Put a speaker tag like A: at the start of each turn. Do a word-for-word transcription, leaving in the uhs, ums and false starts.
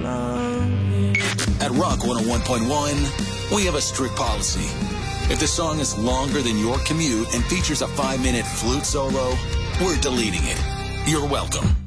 A: At Rock one oh one point one, we have a strict policy. If the song is longer than your commute and features a five-minute flute solo, we're deleting it. You're welcome.